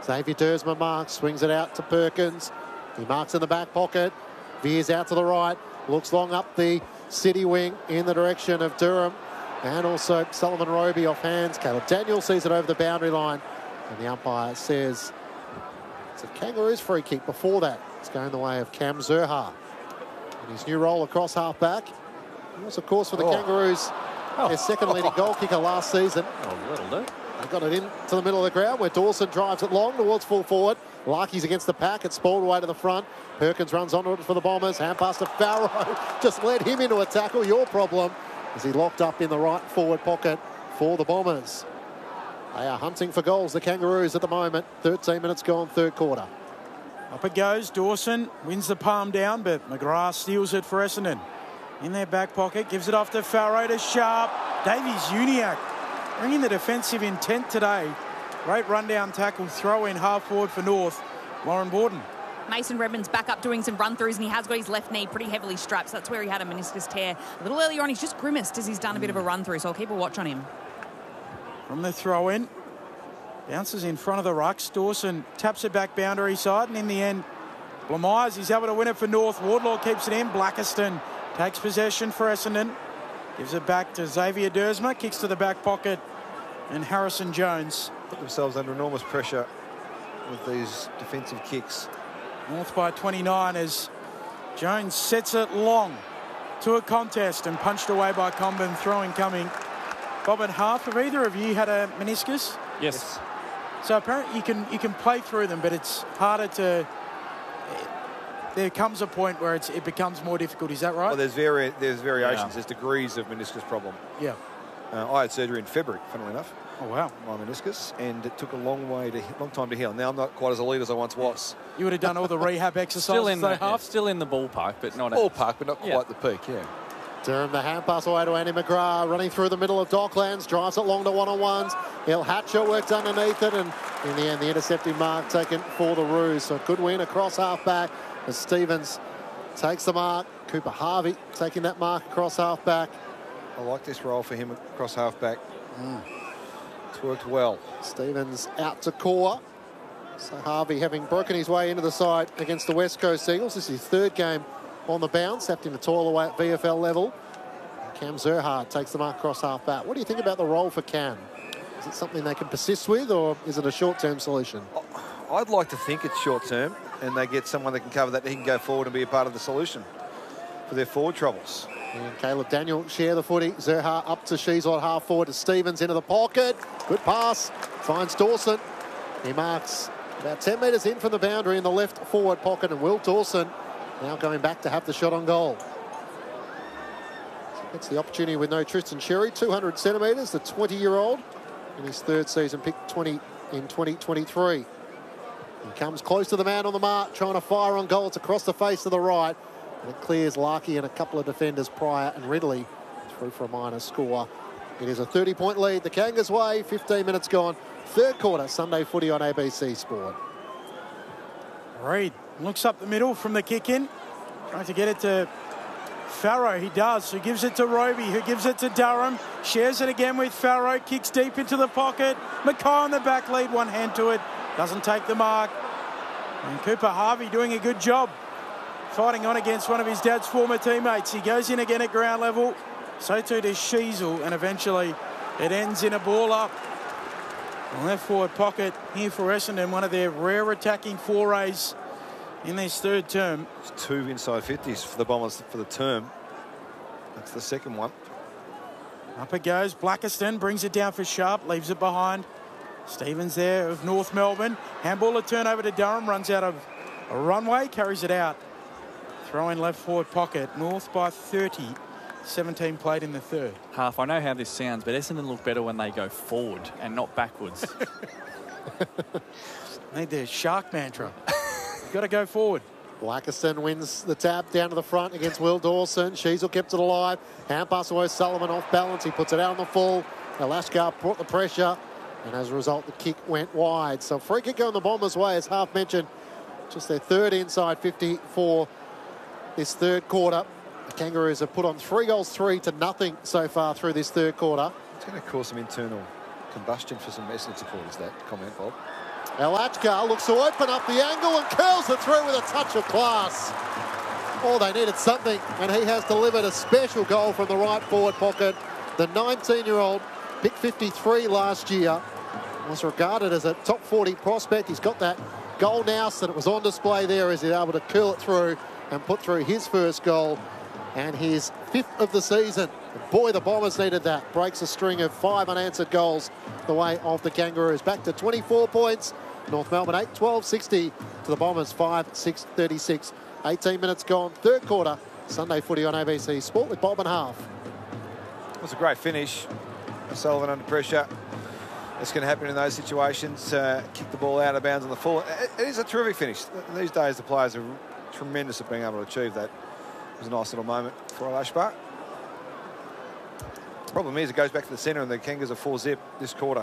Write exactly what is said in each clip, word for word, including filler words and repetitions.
Xavier Dersma marks, swings it out to Perkins. He marks in the back pocket, veers out to the right, looks long up the city wing in the direction of Durham. And also Sullivan Roby off hands. Caleb Daniel sees it over the boundary line. And the umpire says it's a Kangaroos free kick. Before that, it's going the way of Cam Zurhaar. And his new role across half-back. He was, of course, for the oh. Kangaroos, oh. their second leading goal kicker last season. Oh, that'll do. They got it into the middle of the ground where Dawson drives it long towards full forward. Larkey's against the pack. It's spoiled away to the front. Perkins runs onto it for the Bombers. Hand pass to Farrow. Just led him into a tackle. Your problem is he locked up in the right forward pocket for the Bombers. They are hunting for goals, the Kangaroos, at the moment. thirteen minutes gone, third quarter. Up it goes. Dawson wins the palm down, but McGrath steals it for Essendon. In their back pocket, gives it off to Farrow to Sharp. Davies Uniacke bringing the defensive intent today. Great rundown tackle, throw in half forward for North. Lauren Borden. Mason Redman's back up doing some run-throughs, and he has got his left knee pretty heavily strapped. So that's where he had a meniscus tear a little earlier on. He's just grimaced as he's done a bit of a run-through, so I'll keep a watch on him. From the throw-in, bounces in front of the rucks. Dawson taps it back boundary side, and in the end, Blamires, he's able to win it for North. Wardlaw keeps it in. Blackiston takes possession for Essendon. Gives it back to Xavier Dersma. Kicks to the back pocket, and Harrison Jones put themselves under enormous pressure with these defensive kicks. North by twenty-nine as Jones sets it long to a contest and punched away by Comben. Throwing coming. Bob and Half, have either of you had a meniscus? Yes. So apparently you can you can play through them, but it's harder to. There comes a point where it's, it becomes more difficult. Is that right? Well, there's vari there's variations. Yeah. There's degrees of meniscus problem. Yeah. Uh, I had surgery in February, funnily enough. Oh wow. My meniscus, and it took a long way to long time to heal. Now I'm not quite as elite as I once was. You would have done all the rehab exercises. Still in the half. Yeah, still in the ballpark, but not ballpark, but not quite yeah. the peak. Yeah. Durham, the hand pass away to Andy McGrath, running through the middle of Docklands, drives it long to one-on-ones. Il Hatcher works underneath it, and in the end, the intercepting mark taken for the Roos. So a good win across half-back as Stevens takes the mark. Cooper Harvey taking that mark across half-back. I like this role for him across half-back. Mm. It's worked well. Stevens out to core. So Harvey, having broken his way into the side against the West Coast Eagles, this is his third game on the bounce, having to toil away at V F L level. Cam Zurhaar takes the mark across half-back. What do you think about the role for Cam? Is it something they can persist with, or is it a short-term solution? I'd like to think it's short-term, and they get someone that can cover that, he can go forward and be a part of the solution for their forward troubles. And Caleb Daniel share the footy. Zurhaar up to Sheasel, half forward to Stevens into the pocket. Good pass. Finds Dawson. He marks about ten metres in from the boundary in the left forward pocket, and Will Dawson now going back to have the shot on goal. So gets the opportunity with no Tristan Sherry, two hundred centimetres, the twenty-year-old in his third season, picked twenty in twenty twenty-three. He comes close to the man on the mark, trying to fire on goal. It's across the face to the right. And it clears Larkey and a couple of defenders prior, and Ridley through for a minor score. It is a thirty-point lead the Kangas way, fifteen minutes gone. Third quarter, Sunday footy on A B C Sport. Reid looks up the middle from the kick in. Trying to get it to Farrow. He does. Who gives it to Roby, who gives it to Durham. Shares it again with Farrow. Kicks deep into the pocket. Mackay on the back lead. One hand to it. Doesn't take the mark. And Cooper Harvey doing a good job fighting on against one of his dad's former teammates. He goes in again at ground level. So too does Sheasel. And eventually it ends in a ball up. Left forward pocket here for Essendon. One of their rare attacking forays in this third term. It's two inside fifties for the Bombers for the term. That's the second one. Up it goes. Blackiston brings it down for Sharp. Leaves it behind. Stevens there of North Melbourne. Handball a turnover to Durham. Runs out of a runway. Carries it out. Throw in left forward pocket. North by thirty. seventeen played in the third. Half, I know how this sounds, but Essendon look better when they go forward and not backwards. Need their shark mantra. You've got to go forward. Blackiston wins the tap down to the front against Will Dawson. Sheasel kept it alive. Hand pass away, Sullivan off balance. He puts it out on the full. Alaska brought the pressure, and as a result, the kick went wide. So free kick going the Bombers' way, as Half mentioned. Just their third inside fifty for this third quarter. The Kangaroos have put on three goals, three to nothing so far through this third quarter. It's going to cause some internal combustion for some Essendon supporters, that comment, Bob. Elachka looks to open up the angle and curls it through with a touch of class. Oh, they needed something, and he has delivered a special goal from the right forward pocket. The nineteen-year-old, picked fifty-three last year, was regarded as a top forty prospect. He's got that goal now, so that it was on display there as he's able to curl it through and put through his first goal and his fifth of the season. Boy, the Bombers needed that. Breaks a string of five unanswered goals the way of the Kangaroos. Back to twenty-four points. North Melbourne eight twelve sixty to the Bombers five six thirty-six. eighteen minutes gone, third quarter. Sunday footy on A B C Sport with Bob and Half. It was a great finish. Sullivan under pressure. It's going to happen in those situations. Uh, kick the ball out of bounds on the full. It, it is a terrific finish. These days, the players are tremendous at being able to achieve that. It was a nice little moment for Alashbar. Problem is, it goes back to the centre, and the Kangas are four zip this quarter.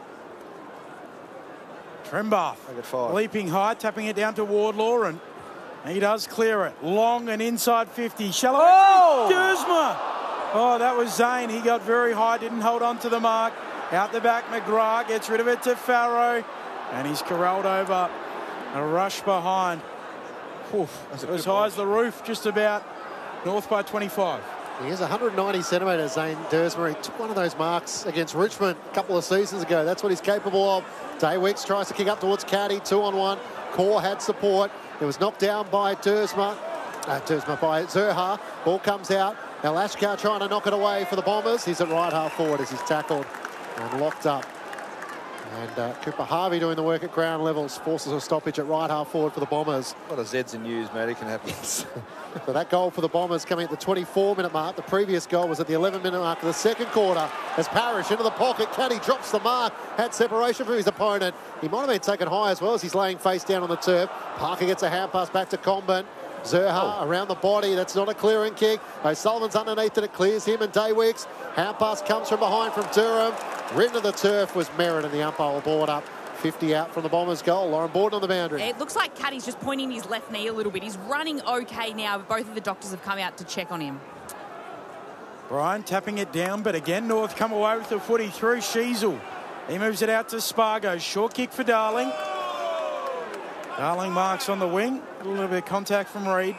Trembath They get five. leaping high, tapping it down to Wardlaw, and he does clear it. Long and inside fifty. Shallow. Oh! Dersma. Oh, that was Zane. He got very high, didn't hold on to the mark. Out the back, McGrath gets rid of it to Farrow, and he's corralled over. A rush behind. Oof, as high as the roof, just about. North by twenty-five. He is one hundred ninety centimetres, Zane Dersma. He took one of those marks against Richmond a couple of seasons ago. That's what he's capable of. Daywicks tries to kick up towards Caddy, two on one. Core had support. It was knocked down by Dersma. Uh, Dersma by Zerha. Ball comes out. Elachka trying to knock it away for the Bombers. He's at right half forward as he's tackled and locked up. And uh, Cooper Harvey doing the work at ground levels, forces a stoppage at right half forward for the Bombers. A lot of Z's and U's, mate. It can happen. So that goal for the Bombers coming at the twenty-four minute mark. The previous goal was at the eleven minute mark of the second quarter as Parrish into the pocket. Caddy drops the mark, had separation from his opponent. He might have been taken high as well as he's laying face down on the turf. Parker gets a hand pass back to Comben. Zerha oh. around the body. That's not a clearing kick. O'Sullivan's underneath it. It clears him and Daywicks. Hand pass comes from behind from Durham. Written to the turf was Merritt, and the umpire will board up. fifty out from the Bombers' goal. Lauren Borden on the boundary. It looks like Caddy's just pointing his left knee a little bit. He's running okay now, but both of the doctors have come out to check on him. Brian tapping it down, but again, North come away with the footy through Sheasel. He moves it out to Spargo. Short kick for Darling. Darling marks on the wing. A little bit of contact from Reid.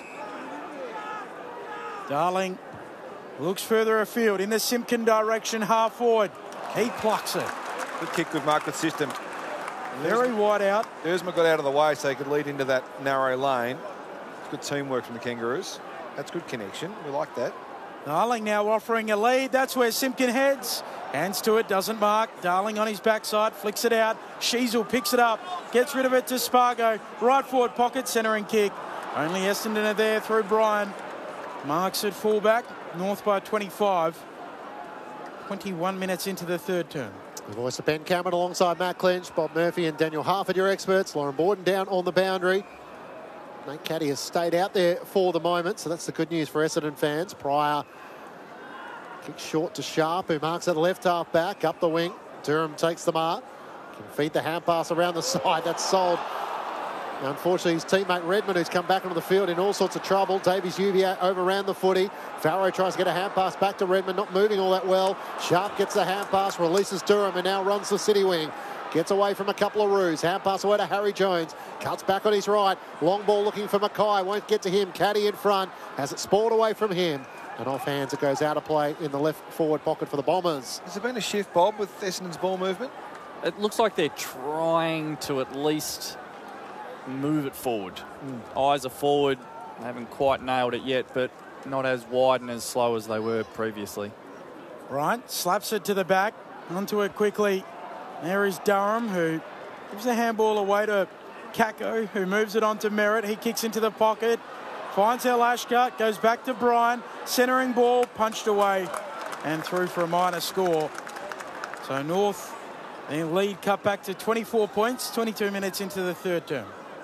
Darling looks further afield in the Simpkin direction, half forward. He plucks it. Good kick, good mark, good system. Very wide out. Dersma got out of the way so he could lead into that narrow lane. Good teamwork from the Kangaroos. That's good connection. We like that. Darling now offering a lead. That's where Simpkin heads. Hands to it, doesn't mark. Darling on his backside, flicks it out. Sheasel picks it up, gets rid of it to Spargo. Right forward pocket, centering kick. Only Essendon are there through Brian. Marks at fullback. North by twenty-five. twenty-one minutes into the third term. The voice of Ben Cameron alongside Matt Clinch, Bob Murphy and Daniel Harford, your experts. Lauren Borden down on the boundary. Nate Caddy has stayed out there for the moment, so that's the good news for Essendon fans. Pryor kicks short to Sharp, who marks at left half back. Up the wing, Durham takes the mark. Can feed the hand pass around the side. That's sold. Now, unfortunately, his teammate Redmond, who's come back onto the field in all sorts of trouble. Davies Uvier overran the footy. Farrow tries to get a hand pass back to Redmond, not moving all that well. Sharp gets the hand pass, releases Durham, and now runs the city wing. Gets away from a couple of roos. Hand pass away to Harry Jones. Cuts back on his right. Long ball looking for Mackay. Won't get to him. Caddy in front. Has it spoiled away from him. And off hands it goes out of play in the left forward pocket for the Bombers. Has there been a shift, Bob, with Essendon's ball movement? It looks like they're trying to at least move it forward. Mm. Eyes are forward. They haven't quite nailed it yet, but not as wide and as slow as they were previously. Bryant slaps it to the back. Onto it quickly. There is Durham, who gives the handball away to Kako, who moves it on to Merritt. He kicks into the pocket. Finds Elachka. Goes back to Brian. Centering ball. Punched away. And through for a minor score. So North, the lead cut back to twenty-four points. twenty-two minutes into the third term.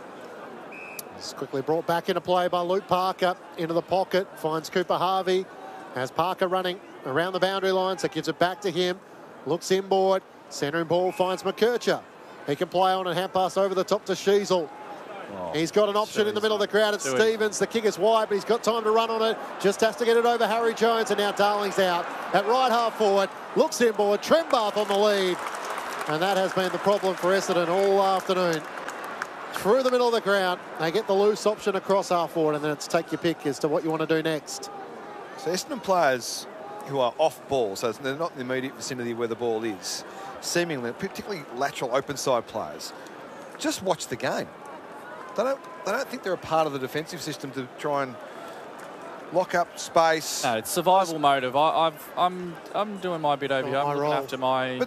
It's quickly brought back into play by Luke Parker. Into the pocket. Finds Cooper Harvey. Has Parker running around the boundary line, so gives it back to him. Looks inboard. Centering ball finds McKercher. He can play on and hand pass over the top to Sheasel. Oh, he's got an option in the middle of the crowd. It's Stevens. The kick is wide, but he's got time to run on it. Just has to get it over Harry Jones, and now Darling's out at right half forward. Looks inboard. Trembath on the lead. And that has been the problem for Essendon all afternoon. Through the middle of the ground, they get the loose option across half forward, and then it's take your pick as to what you want to do next. So Essendon players who are off ball, so they're not in the immediate vicinity where the ball is, seemingly, particularly lateral open side players, just watch the game. They don't, they don't think they're a part of the defensive system to try and lock up space. No, it's survival motive. I, I've, I'm, I'm doing my bit over Oh, here. I'm my looking role. after my